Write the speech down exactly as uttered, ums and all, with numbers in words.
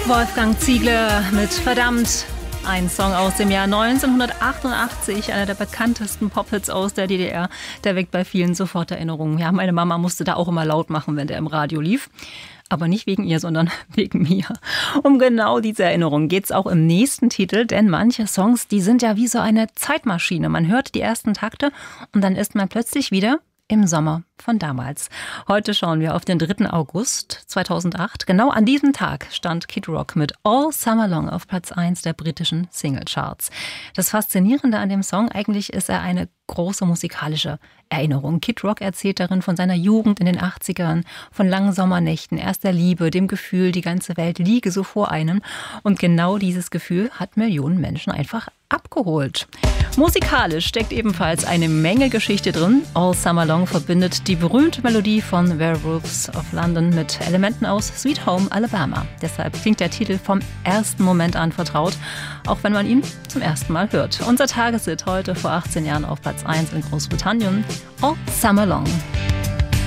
Wolfgang Ziegler mit Verdammt. Ein Song aus dem Jahr neunzehnhundertachtundachtzig, einer der bekanntesten Pop-Hits aus der D D R. Der weckt bei vielen sofort Erinnerungen. Ja, meine Mama musste da auch immer laut machen, wenn der im Radio lief. Aber nicht wegen ihr, sondern wegen mir. Um genau diese Erinnerung geht's auch im nächsten Titel, denn manche Songs, die sind ja wie so eine Zeitmaschine. Man hört die ersten Takte und dann ist man plötzlich wieder im Sommer von damals. Heute schauen wir auf den dritten August zweitausendacht. Genau an diesem Tag stand Kid Rock mit All Summer Long auf Platz eins der britischen Singlecharts. Das Faszinierende an dem Song, eigentlich ist er eine große musikalische Erinnerung. Kid Rock erzählt darin von seiner Jugend in den achtzigern, von langen Sommernächten, erster Liebe, dem Gefühl, die ganze Welt liege so vor einem. Und genau dieses Gefühl hat Millionen Menschen einfach abgeholt. Musikalisch steckt ebenfalls eine Menge Geschichte drin. All Summer Long verbindet die berühmte Melodie von Werewolves of London mit Elementen aus Sweet Home Alabama. Deshalb klingt der Titel vom ersten Moment an vertraut, auch wenn man ihn zum ersten Mal hört. Unser Tageshit heute vor achtzehn Jahren auf Platz eins in Großbritannien. All Summer Long.